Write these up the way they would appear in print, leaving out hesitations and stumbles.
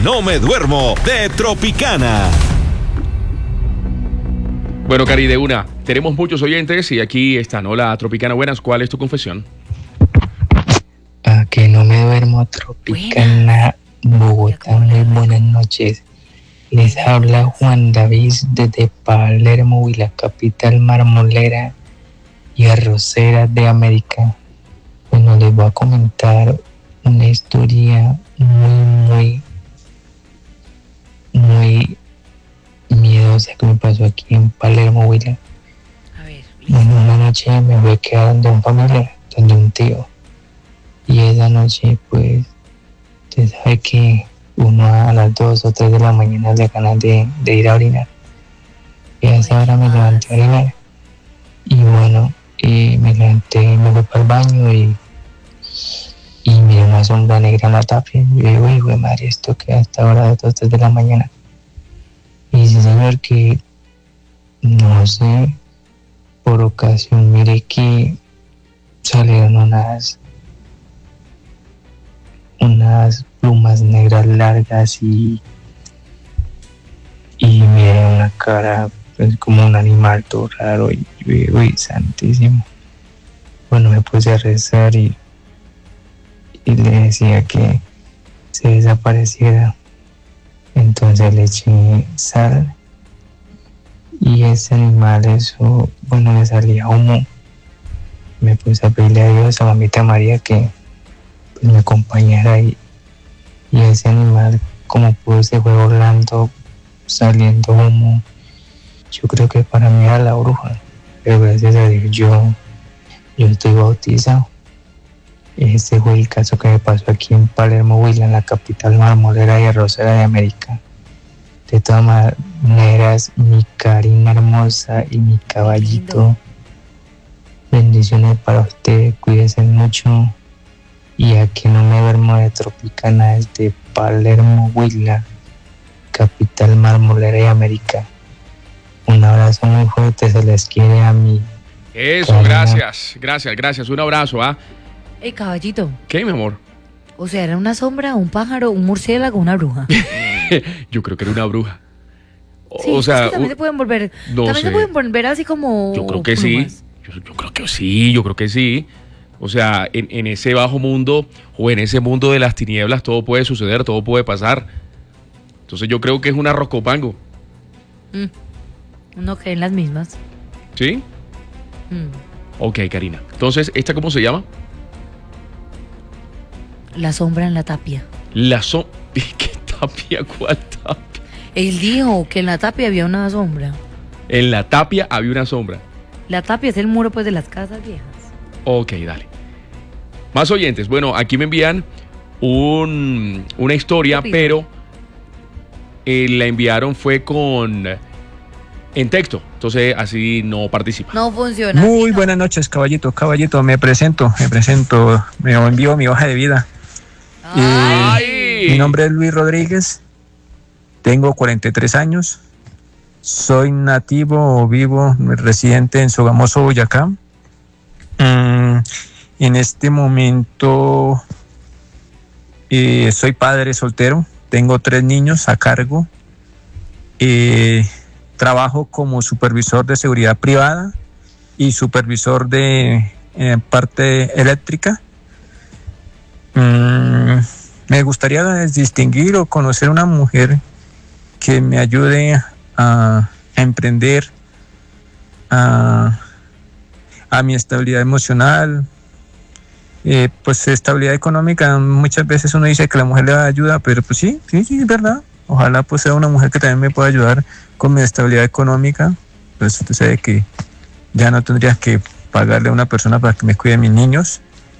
No me duermo de Tropicana. Bueno, Cari, de una. Tenemos muchos oyentes y aquí están. Hola, Tropicana, buenas. ¿Cuál es tu confesión? Que no me duermo, Tropicana, Bogotá. Muy buenas noches. Les habla Juan David desde Palermo y la capital marmolera y arrocera de América. Bueno, les voy a comentar una historia muy miedosa que me pasó aquí en Palermo, Huila. A ver, Bueno, una noche me voy quedando en familia, donde un tío. Y esa noche, pues, usted sabe que uno a las 2 o 3 de la mañana le ganas de ir a orinar. Y a esa hora me levanté a orinar. Y bueno, me levanté, me fui para el baño y miré una sombra negra en la tapia. Y yo digo, hijo de madre, esto que hasta ahora de 2 o 3 de la mañana. Y dice, señor, que no sé, por ocasión, mire que salieron unas plumas negras largas y miré una cara, pues, como un animal todo raro. Y yo digo, uy, santísimo. Bueno, me puse a rezar y le decía que se desapareciera. Entonces le eché sal y ese animal, eso, bueno, me salía humo. Me puse a pedirle a Dios, a Mamita María, que pues me acompañara y ese animal, como pudo, se fue volando, saliendo humo. Yo creo que para mí era la bruja, pero gracias a Dios yo estoy bautizado. Este fue el caso que me pasó aquí en Palermo, Huila, en la capital marmolera y arrocera de América. De todas maneras, mi Karina hermosa y mi caballito, bendiciones para usted, cuídense mucho. Y aquí no me duermo de Tropicana, desde Palermo, Huila, capital marmolera y América. Un abrazo muy fuerte, se les quiere a mi Eso, Karina. Gracias. Un abrazo, ¿ah? Hey, caballito. ¿Qué, mi amor? O sea, ¿era una sombra, un pájaro, un murciélago, una bruja? Yo creo que era una bruja. Sí, o sea, es que también se pueden volver. No también sé. se pueden volver así como. Yo creo que plumas. sí. Yo creo que sí. O sea, en ese bajo mundo o en ese mundo de las tinieblas todo puede suceder, todo puede pasar. Entonces yo creo que es un arrocopango. Uno cree en las mismas. ¿Sí? Ok, Karina. Entonces, ¿esta cómo se llama? La sombra en la tapia. ¿Qué tapia? ¿Cuál tapia? Él dijo que en la tapia había una sombra. En la tapia había una sombra. La tapia es el muro, pues, de las casas viejas. Ok, dale. Más oyentes. Bueno, aquí me envían una historia, pero la enviaron fue en texto. Entonces, así no participa. No funciona. Muy buenas noches, caballito. Me presento. Me envío mi hoja de vida. Mi nombre es Luis Rodríguez. Tengo 43 años. Soy nativo o vivo residente en Sogamoso, Boyacá. En este momento soy padre soltero. Tengo 3 niños a cargo. Trabajo como supervisor de seguridad privada y supervisor de parte eléctrica. Me gustaría distinguir o conocer una mujer que me ayude a emprender, a mi estabilidad emocional, pues estabilidad económica. Muchas veces uno dice que la mujer le da ayuda, pero pues sí, es verdad. Ojalá pues sea una mujer que también me pueda ayudar con mi estabilidad económica. Pues usted sabe que ya no tendría que pagarle a una persona para que me cuide a mis niños.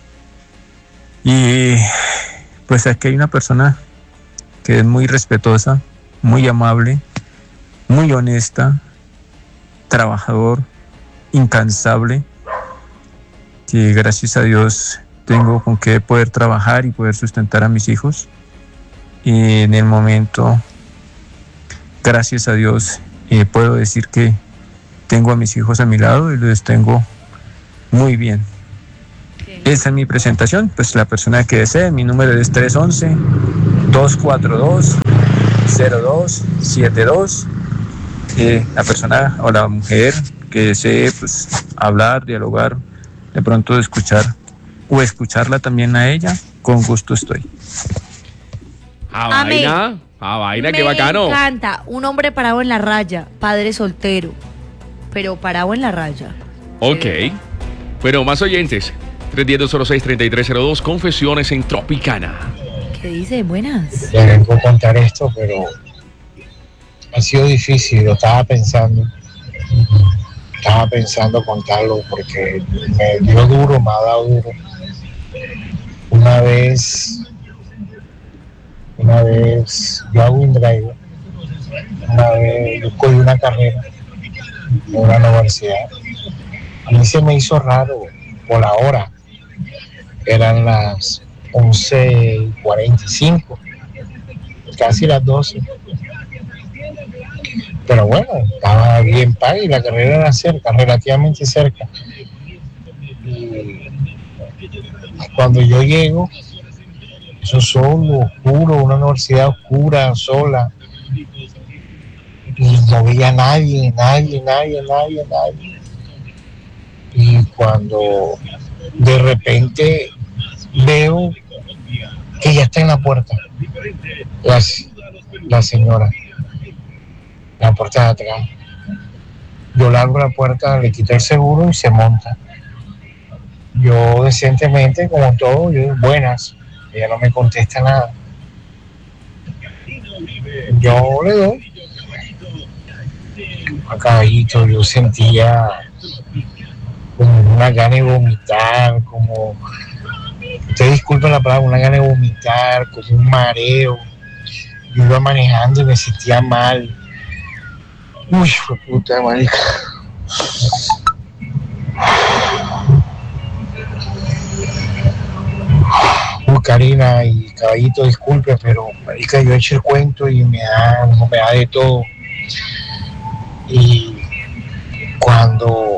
Y pues aquí hay una persona que es muy respetuosa, muy amable, muy honesta, trabajador, incansable, que gracias a Dios tengo con qué poder trabajar y poder sustentar a mis hijos. Y en el momento, gracias a Dios, puedo decir que tengo a mis hijos a mi lado y los tengo muy bien. Esa es mi presentación. Pues la persona que desee, mi número es 311-242 0272. La persona o la mujer que desee pues, hablar, dialogar, de pronto escuchar o escucharla también a ella, con gusto estoy. Amén. Vaina, qué bacano. Me encanta. Un hombre parado en la raya, padre soltero, pero parado en la raya. Ok. Bueno, más oyentes. 310-206-3302, confesiones en Tropicana. ¿Qué dice? Buenas. Le vengo a contar esto, pero ha sido difícil, lo estaba pensando contarlo porque me dio duro, me ha dado duro. Una vez yo hago un drive, una vez yo cogí una carrera en una universidad. A mí se me hizo raro por la hora, eran las 11:45, casi las 12. Pero bueno, estaba bien paga y la carrera era cerca, relativamente cerca. Y cuando yo llego, eso solo, oscuro, una universidad oscura, sola, y no veía a nadie. Y cuando de repente veo que ya está en la puerta, la señora, la puerta de atrás. Yo le abro la puerta, le quito el seguro y se monta. Yo decentemente, como todo, yo buenas, ella no me contesta nada. Yo le doy. A Caballito, yo sentía como una gana de vomitar, como, usted disculpe la palabra, una gana de vomitar, como un mareo. Yo iba manejando y me sentía mal. Uy, fue puta, marica. Karina y Caballito, disculpe, pero marica, yo he hecho el cuento y me da de todo. Y cuando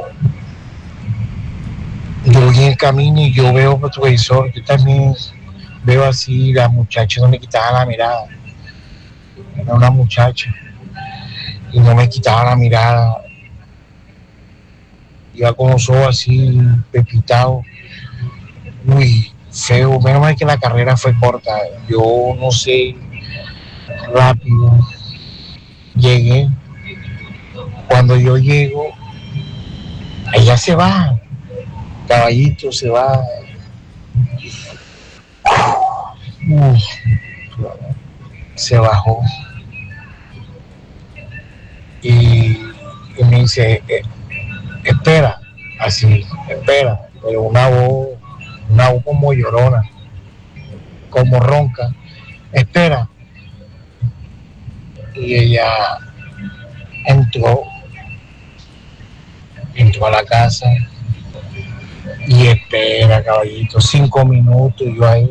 yo voy en el camino y yo veo por tu visor, yo también veo así, la muchacha no me quitaba la mirada. Era una muchacha y no me quitaba la mirada. Iba con los ojos así pepitados. Uy, feo. Menos mal que la carrera fue corta. Yo no sé, rápido llegué. Cuando yo llego, ella se va. Caballito se va. Se bajó. Y me dice, espera, así, espera, pero una voz como llorona, como ronca, espera. Y ella entró a la casa y espera, Caballito, 5 minutos, yo ahí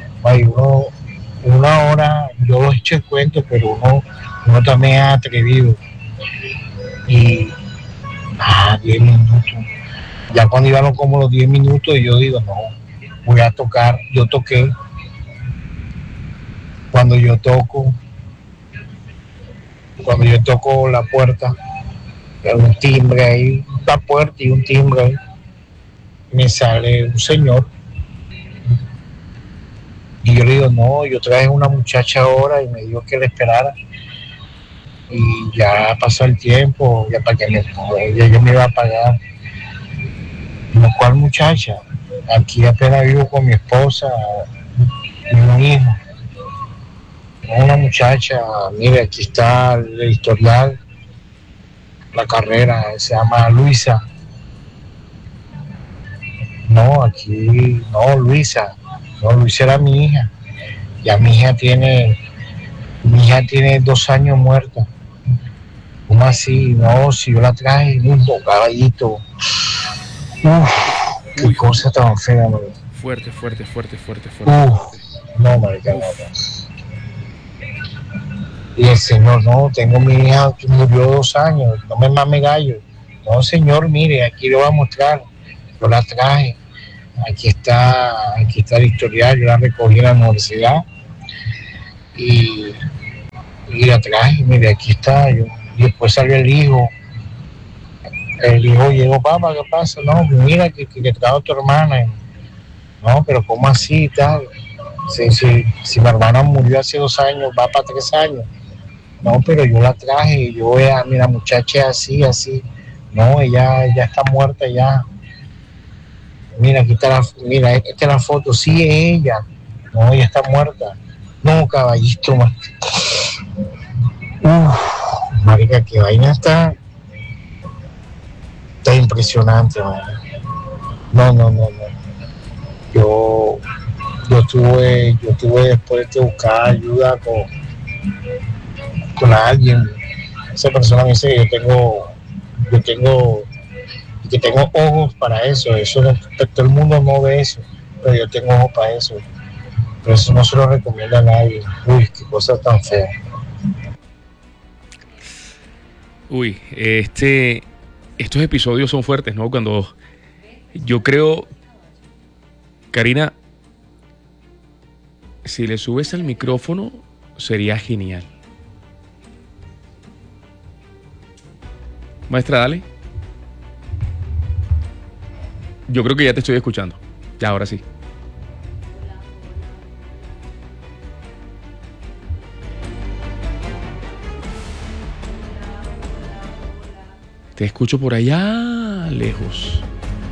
una hora, yo he hecho el cuento, pero uno también es atrevido. Y 10 minutos. Ya cuando iban como los 10 minutos, yo digo, no, voy a tocar. Yo toqué. Cuando yo toco la puerta, hay un timbre ahí, una puerta y un timbre ahí, me sale un señor. Y yo le digo, no, yo traje una muchacha ahora y me dijo que le esperara. Y ya pasó el tiempo, ya para que ella me iba a pagar. Lo cual, muchacha, aquí apenas vivo con mi esposa y un hijo. Una muchacha, mire, aquí está el historial, la carrera, se llama Luisa. No, aquí, no, Luisa era mi hija. Ya mi hija tiene 2 años muerta. ¿Cómo así? No, si yo la traje, Caballito. Qué cosa tan fea, man. Fuerte. No, marica, no. Y el señor, no, tengo mi hija que murió 2 años, no me mame gallo. No, señor, mire, aquí le voy a mostrar. Yo la traje. Aquí está el historial, yo la recogí en la universidad. Y y la traje, mire, aquí está. Y después salió el hijo. El hijo llegó, papá, ¿qué pasa? No, mira que trajo a tu hermana. No, pero ¿cómo así y tal? Si mi hermana murió hace 2 años, va para 3 años. No, pero yo la traje y yo vea, mira, muchacha así. No, ella está muerta ya. Mira, aquí está mira, esta es la foto, sí es ella. No, ella está muerta. No, caballito, man. Marica, qué vaina está impresionante, man. No. Yo tuve después que buscar ayuda con alguien. Esa persona me dice que yo tengo ojos para eso. Todo el mundo no ve eso, pero yo tengo ojos para eso. Pero eso no se lo recomienda a nadie. Uy, qué cosa tan fea. Uy, estos episodios son fuertes, ¿no? Cuando yo creo, Karina, si le subes al micrófono sería genial. Maestra, dale. Yo creo que ya te estoy escuchando. Ya, ahora sí. Te escucho por allá lejos.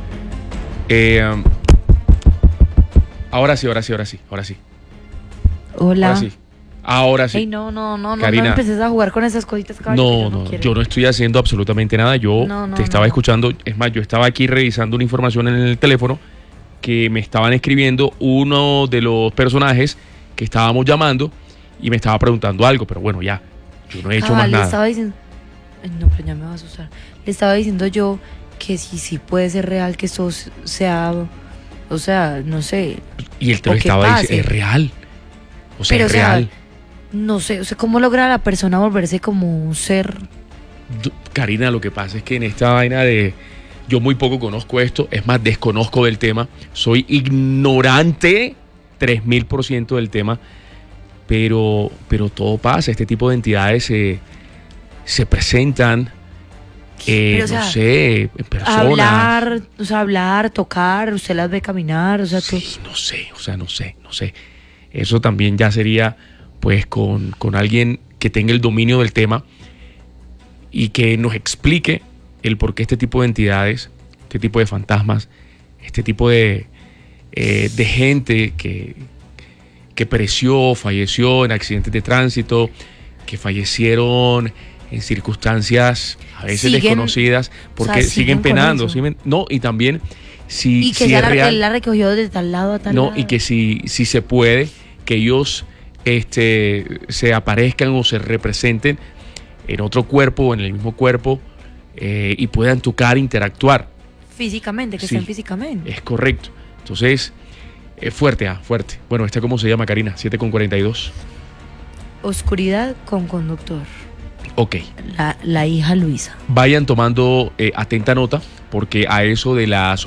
Ahora sí. Hola. Ahora sí. Ey, no, Karina, no empieces a jugar con esas cositas, caballo. No, yo no estoy haciendo absolutamente nada. Yo te estaba escuchando. Es más, yo estaba aquí revisando una información en el teléfono que me estaban escribiendo uno de los personajes que estábamos llamando y me estaba preguntando algo, pero bueno, ya. Yo no he hecho más nada. Estaba diciendo... Ay, no, pero ya me va a asustar. Le estaba diciendo yo que sí puede ser real que esto sea... O sea, no sé. Y él te lo estaba diciendo, es real. O sea, pero, es real. No sé, o sea, ¿cómo logra la persona volverse como un ser? Karina, lo que pasa es que en esta vaina de... Yo muy poco conozco esto, es más, desconozco del tema. Soy ignorante 3000% del tema. Pero todo pasa, este tipo de entidades se presentan, pero, no sé, en personas. Hablar, tocar, usted las ve caminar, o sea, sí, no sé. Eso también ya sería, pues, con alguien que tenga el dominio del tema y que nos explique el por qué este tipo de entidades, este tipo de fantasmas, este tipo de gente que pereció, falleció en accidentes de tránsito, que fallecieron en circunstancias a veces desconocidas, porque siguen penando. No, y también y que es real, él la recogió de tal lado a tal lado. y que si se puede, que ellos se aparezcan o se representen en otro cuerpo o en el mismo cuerpo y puedan tocar, interactuar. Físicamente, que estén físicamente. Es correcto. Entonces, fuerte. Bueno, ¿cómo se llama, Karina? 7:42. Oscuridad con conductor. Ok. La hija Luisa. Vayan tomando atenta nota, porque a eso de las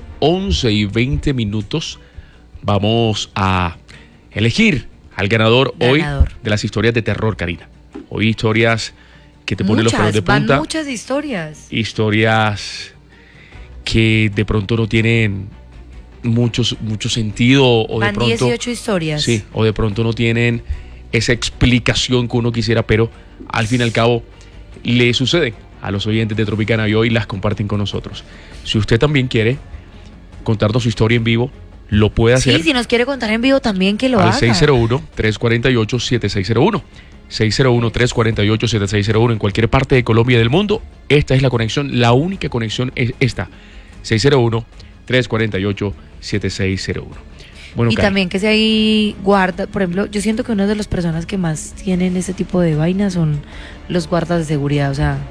11:20 vamos a elegir al ganador hoy de las historias de terror, Karina. Hoy historias que te ponen los pelos de punta. Muchas historias. Historias que de pronto no tienen mucho sentido. O van de pronto, 18 historias. Sí, o de pronto no tienen esa explicación que uno quisiera, pero al fin y al cabo le sucede a los oyentes de Tropicana y hoy las comparten con nosotros. Si usted también quiere contarnos su historia en vivo, lo puede hacer. Sí, si nos quiere contar en vivo también, que lo haga. Al 601-348-7601. 601-348-7601 en cualquier parte de Colombia y del mundo. Esta es la conexión, la única conexión es esta. 601-348-7601. Bueno, y también que si hay guarda, por ejemplo, yo siento que una de las personas que más tienen ese tipo de vainas son los guardas de seguridad, o sea,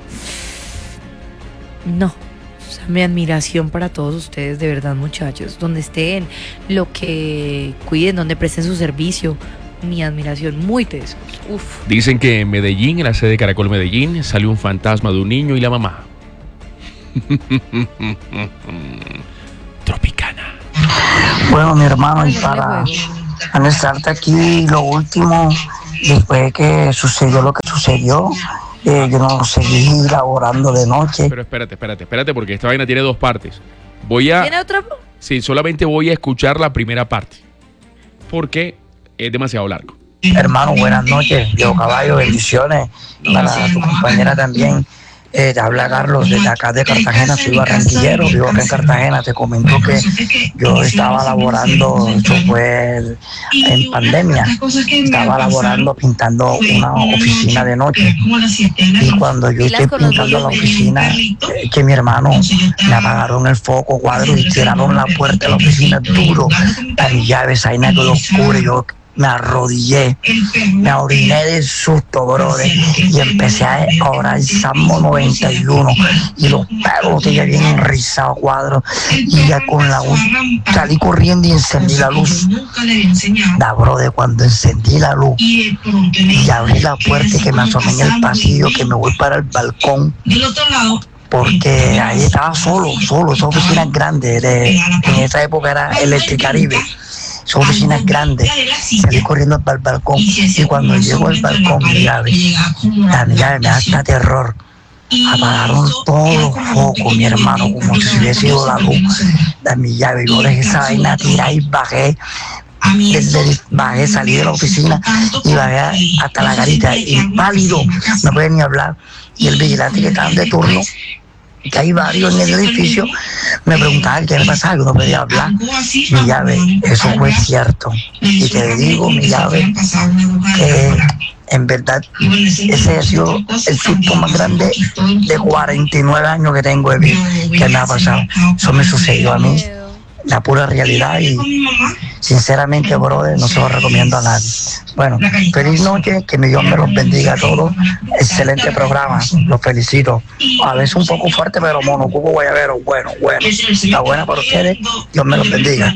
no, o sea, mi admiración para todos ustedes, de verdad, muchachos, donde estén, lo que cuiden, donde presten su servicio, mi admiración, muy tesos. Uf. Dicen que en Medellín, en la sede de Caracol Medellín, salió un fantasma de un niño y la mamá. Tropicana. Bueno, mi hermano, y para anexarte aquí lo último, después de que sucedió lo que sucedió, yo no seguí laborando de noche. Pero espérate, porque esta vaina tiene dos partes. ¿Tiene otra? Sí, solamente voy a escuchar la primera parte, porque es demasiado largo. Hermano, buenas noches, Diego Caballo, bendiciones para tu compañera también. Te habla Carlos desde acá de Cartagena, soy barranquillero, vivo acá en Cartagena. Te comento que yo estaba laborando, esto fue en pandemia, estaba laborando pintando una oficina de noche. Y cuando yo estoy pintando la oficina, que mi hermano me apagaron el foco, cuadro, y tiraron la puerta de la oficina duro, a mi llave, esa vaina que lo cubre, yo me arrodillé, me oriné de susto, brother, y empecé a orar el Salmo 91 y los pelos que ya bien enrizados, cuadros, y ya con la luz salí corriendo y encendí la luz. Da, brother, cuando encendí la luz y abrí la puerta y que me asomé en el pasillo, que me voy para el balcón, porque ahí estaba solo, esa oficina es grande, en esa época era Electricaribe. Son oficinas grandes, salí corriendo para el balcón y cuando llego al balcón, mi llave me da hasta terror. Apagaron todos los focos, mi hermano, como si hubiese sido la luz de mi llave. Yo dejé esa vaina tirada y bajé, salí de la oficina y bajé hasta la garita, impálido, no podía ni hablar. Y el vigilante que estaba de turno, que hay varios en el edificio, me preguntaban qué me pasaba, que no podía hablar. Mi llave, eso fue cierto. Y te digo, mi llave, que en verdad ese ha sido el susto más grande de 49 años que tengo de vida, que me ha pasado. Eso me sucedió a mí, la pura realidad, y sinceramente, brother, no se lo recomiendo a nadie. Bueno, feliz noche, que mi Dios me los bendiga a todos. Excelente programa, los felicito. A veces un poco fuerte, pero monocuco guayabero, bueno. Está buena para ustedes, Dios me los bendiga.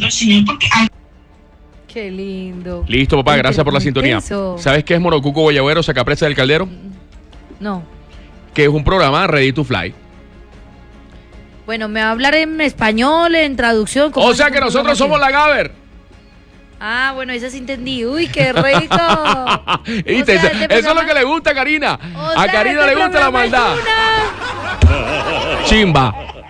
Qué lindo. Listo, papá, gracias por la sintonía. Intenso. ¿Sabes qué es Monocuco Guayabero, Sacapresa del Caldero? No. Que es un programa Ready to Fly. Bueno, me va a hablar en español, en traducción. O sea que nosotros somos la Gaber. Ah, bueno, eso sí entendí. Uy, qué rico. ¿Viste? Eso es lo que le gusta a Karina. A Karina le gusta la maldad. Chimba.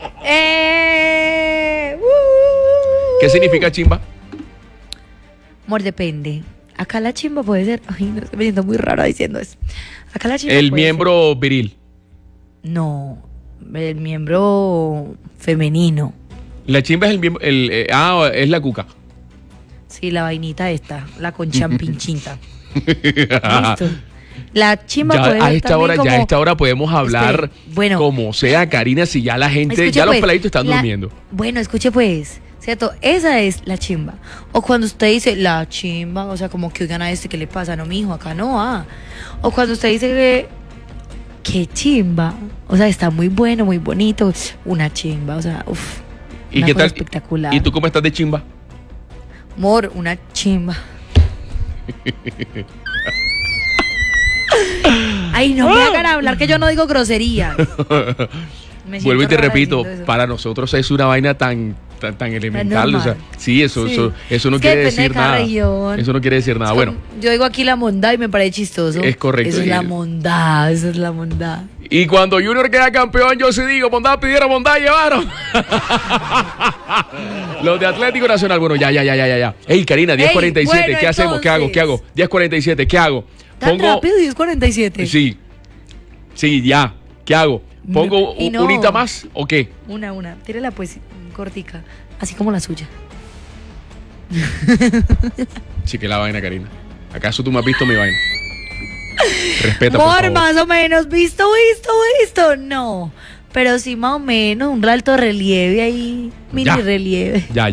¿Qué significa chimba? Amor, depende. Acá la chimba puede ser. Ay, no, estoy me siento muy rara diciendo eso. Acá la chimba El puede miembro ser. viril. No, el miembro femenino. La chimba es el miembro. Es la cuca. Sí, la vainita esta, la con champinchinta. Listo. La chimba puede ser también como... Ya a esta hora podemos hablar bueno, como sea, Karina, si ya la gente, escuche, ya pues, los peladitos están durmiendo. Bueno, escuche pues, ¿cierto? Esa es la chimba. O cuando usted dice la chimba, o sea, como que oigan a este, ¿qué le pasa? No, mijo, acá no, O cuando usted dice que qué chimba, o sea, está muy bueno, muy bonito, una chimba, o sea, uff, ¿Y qué tal? Espectacular. ¿Y tú cómo estás de chimba? Amor, una chimba. Ay, no me hagan hablar que yo no digo grosería. Vuelvo y te repito, para nosotros es una vaina tan elemental, o sea, sí, eso no quiere decir nada. Eso no quiere decir nada. Bueno, yo digo aquí la mondad y me parece chistoso. Es correcto. Eso es la mondad, eso es la mondad. Y cuando Junior queda campeón, yo sí digo, mondad pidieron, mondad llevaron. Los de Atlético Nacional, bueno, ya. Ey, Karina, 10:47, bueno, ¿qué hacemos? ¿Qué hago? 10:47, ¿qué hago? ¿Tan rápido 10:47? Sí, ya. ¿Qué hago? ¿Pongo unita más o qué? Una. Tírala pues, cortica. Así como la suya. Sí, que la vaina, Karina. ¿Acaso tú me has visto mi vaina? Respeta, Amor, por favor. más o menos. ¿Visto? No. Pero sí, más o menos. Un alto relieve ahí. Mini relieve. Ya.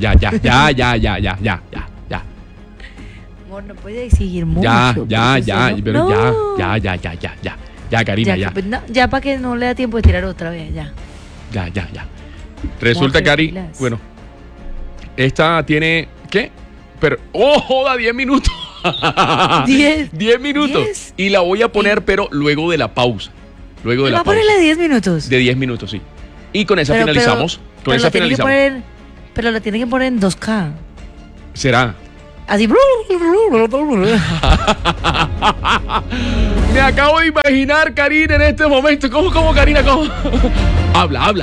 Amor, no puedes exigir mucho. Ya, Karina, ya. Ya para que no le da tiempo de tirar otra vez, ya. Ya. Resulta, Cari, bueno, esta tiene, ¿qué? Pero, joda, 10 minutos. 10 minutos. 10. Y la voy a poner, pero luego de la pausa. Luego de la pausa. ¿Va a ponerle 10 minutos? De 10 minutos, sí. Y con esa finalizamos. Pero la tiene que poner en 2K. ¿Será? Así. Me acabo de imaginar Karina en este momento. ¿Cómo Karina? ¿Cómo? Habla.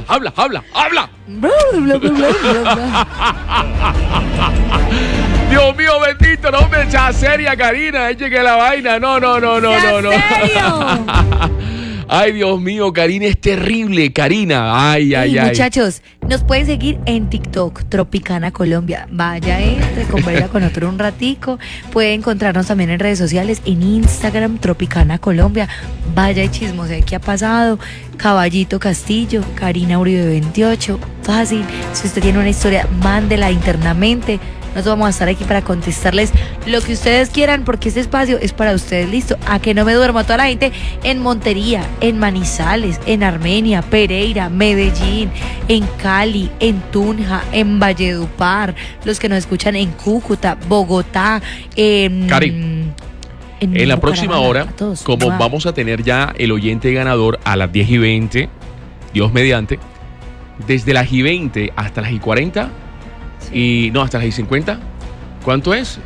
Dios mío, bendito, no me echa seria, Karina. Llegue la vaina. No. ¿Serio? Ay, Dios mío, Karina es terrible, Karina. Ay. Muchachos, nos pueden seguir en TikTok, Tropicana Colombia. Vaya, conversa con nosotros un ratico. Puede encontrarnos también en redes sociales, en Instagram, Tropicana Colombia. Vaya y chismosee qué ha pasado. Caballito Castillo, Karina Uribe 28. Fácil. Si usted tiene una historia, mándela internamente. Nosotros vamos a estar aquí para contestarles lo que ustedes quieran, porque este espacio es para ustedes. Listo, a que no me duermo. A toda la gente en Montería, en Manizales, en Armenia, Pereira, Medellín, en Cali, en Tunja, en Valledupar, los que nos escuchan en Cúcuta, Bogotá, Cari, en la próxima hora, como vamos a tener ya el oyente ganador a las 10:20, Dios mediante, desde las 10:20 hasta las 10:40. Y no, hasta las 10:50. ¿Cuánto es?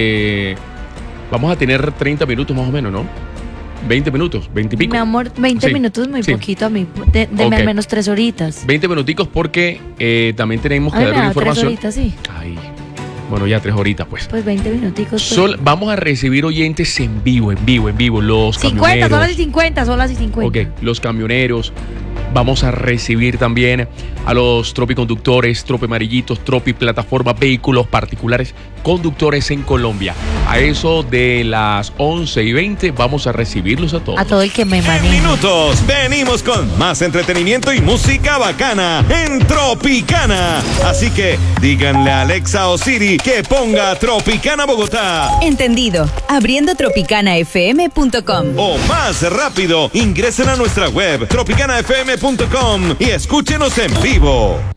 Vamos a tener 30 minutos más o menos, ¿no? 20 minutos, 20 y pico. Mi amor, 20 minutos muy poquito a mí. Deme al menos 3 horitas. 20 minuticos porque también tenemos que dar una información. 3 horitas, sí. Ay, bueno, ya 3 horitas, pues. Pues 20 minuticos. Pues. Vamos a recibir oyentes en vivo. Los 50, camioneros. son las 50. Ok, los camioneros. Vamos a recibir también a los tropiconductores, tropiamarillitos, tropiplataformas, vehículos particulares, conductores en Colombia. A eso de las 11:20 vamos a recibirlos a todos. A todo el que me maneje. En minutos venimos con más entretenimiento y música bacana en Tropicana. Así que díganle a Alexa o Siri que ponga Tropicana Bogotá. Entendido. Abriendo tropicanafm.com. O más rápido, ingresen a nuestra web tropicanafm.com y escúchenos en vivo.